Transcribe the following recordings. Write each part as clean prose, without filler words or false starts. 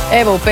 Evo u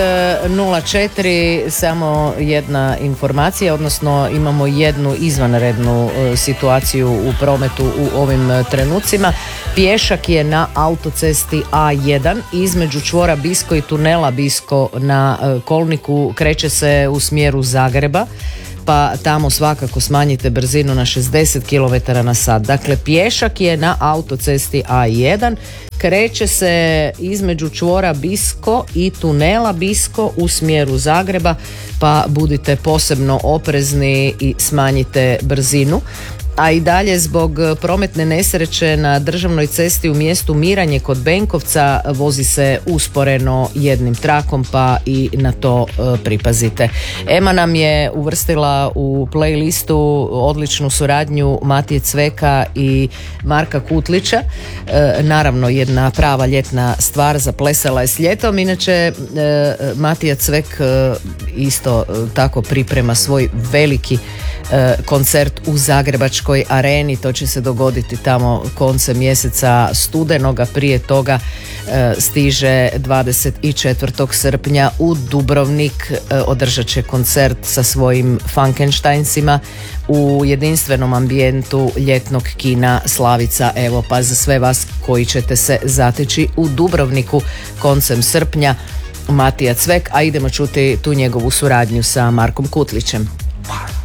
15:04 samo jedna informacija, odnosno imamo jednu izvanrednu situaciju u prometu u ovim trenucima. Pješak je na autocesti A1 između čvora Bisko i tunela Bisko na kolniku, kreće se u smjeru Zagreba, pa tamo svakako smanjite brzinu na 60 km/h. Dakle, pješak je na autocesti A1, kreće se između čvora Bisko i tunela Bisko u smjeru Zagreba, pa budite posebno oprezni i smanjite brzinu. A i dalje zbog prometne nesreće na državnoj cesti u mjestu Miranje kod Benkovca vozi se usporeno jednim trakom, pa i na to pripazite. Ema nam je uvrstila u playlistu odličnu suradnju Matije Cveka i Marka Kutlića. Naravno jedna prava ljetna stvar, zaplesala je s ljetom. Inače Matija Cvek isto tako priprema svoj veliki koncert u Zagrebačkoj areni. To će se dogoditi tamo koncem mjeseca studenoga. Prije toga stiže 24. srpnja u Dubrovnik, održat će koncert sa svojim Funkensteinsima u jedinstvenom ambijentu ljetnog kina Slavica. Evo pa za sve vas koji ćete se zateći u Dubrovniku koncem srpnja, Matija Cvek, a idemo čuti tu njegovu suradnju sa Markom Kutlićem.